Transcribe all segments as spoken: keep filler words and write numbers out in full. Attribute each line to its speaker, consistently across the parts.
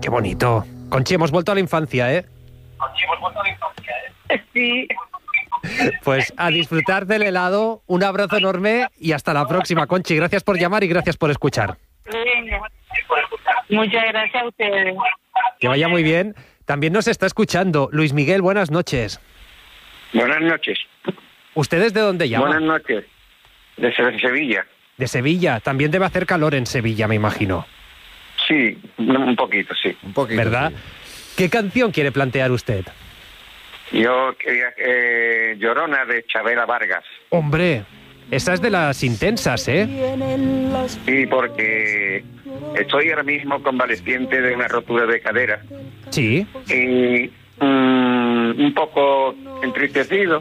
Speaker 1: Qué bonito. Conchi, hemos vuelto a la infancia, ¿eh?
Speaker 2: Conchi, hemos vuelto a la infancia, ¿eh? Sí.
Speaker 1: Pues a disfrutar del helado, un abrazo enorme y hasta la próxima, Conchi. Gracias por llamar y gracias por escuchar.
Speaker 2: Venga. Muchas gracias a ustedes.
Speaker 1: Que vaya muy bien. También nos está escuchando Luis Miguel, buenas noches.
Speaker 3: Buenas noches.
Speaker 1: ¿Ustedes de dónde llaman?
Speaker 3: Buenas noches. De Sevilla.
Speaker 1: De Sevilla. También debe hacer calor en Sevilla, me imagino.
Speaker 3: Sí, un poquito, sí.
Speaker 4: Un poquito.
Speaker 1: ¿Verdad?
Speaker 4: Sí.
Speaker 1: ¿Qué canción quiere plantear usted?
Speaker 3: Yo quería eh, Llorona de Chabela Vargas.
Speaker 1: Hombre, esa es de las intensas, ¿eh?
Speaker 3: Sí, porque estoy ahora mismo convaleciente de una rotura de cadera.
Speaker 1: Sí.
Speaker 3: Y um, un poco entristecido,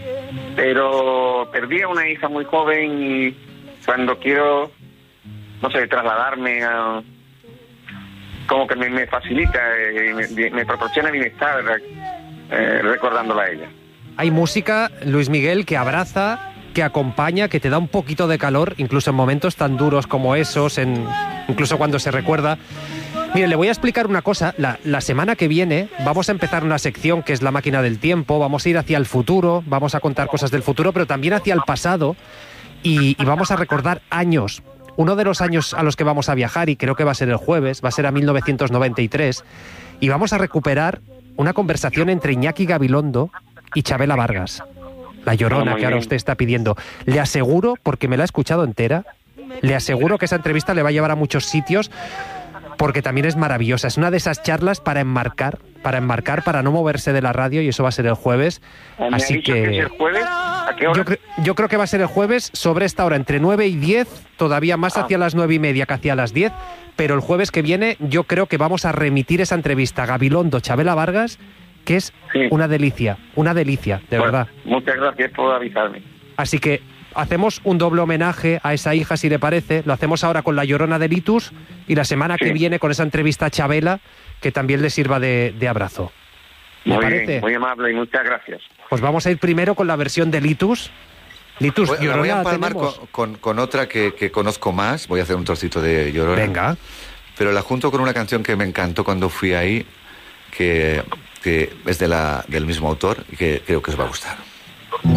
Speaker 3: pero perdí a una hija muy joven y cuando quiero, no sé, trasladarme a... como que me, me facilita, eh, me, me proporciona bienestar eh, recordándola a ella.
Speaker 1: Hay música, Luis Miguel, que abraza, que acompaña, que te da un poquito de calor, incluso en momentos tan duros como esos, en, incluso cuando se recuerda. Mire, le voy a explicar una cosa. La, la semana que viene vamos a empezar una sección que es la máquina del tiempo, vamos a ir hacia el futuro, vamos a contar cosas del futuro, pero también hacia el pasado y, y vamos a recordar años. Uno de los años a los que vamos a viajar, y creo que va a ser el jueves, va a ser a mil novecientos noventa y tres, y vamos a recuperar una conversación entre Iñaki Gabilondo y Chabela Vargas, la Llorona que ahora usted está pidiendo. Le aseguro, porque me la he escuchado entera, le aseguro que esa entrevista le va a llevar a muchos sitios, porque también es maravillosa. Es una de esas charlas para enmarcar, para enmarcar, para no moverse de la radio, y eso va a ser el jueves. Así que...
Speaker 3: que es el jueves? ¿A qué hora?
Speaker 1: Yo, cre yo creo que va a ser el jueves sobre esta hora, entre nueve y diez, todavía más hacia ah. las nueve y media que hacia las diez, pero el jueves que viene yo creo que vamos a remitir esa entrevista a Gabilondo, Chabela Vargas, que es sí. una delicia, una delicia, de
Speaker 3: bueno,
Speaker 1: verdad.
Speaker 3: Muchas gracias por avisarme.
Speaker 1: Así que hacemos un doble homenaje a esa hija, si le parece. Lo hacemos ahora con La Llorona de Litus y la semana sí. que viene con esa entrevista a Chabela, que también le sirva de, de abrazo. ¿Me
Speaker 3: muy
Speaker 1: parece?
Speaker 3: Bien, muy amable y muchas gracias.
Speaker 1: Pues vamos a ir primero con la versión de Litus. Litus,
Speaker 4: voy,
Speaker 1: Llorona,
Speaker 4: voy a empalmar con,
Speaker 1: tenemos.
Speaker 4: con, con otra que, que conozco más. Voy a hacer un trocito de Llorona.
Speaker 1: Venga.
Speaker 4: Pero la junto con una canción que me encantó cuando fui ahí, que, que es de la, del mismo autor y que creo que os va a gustar.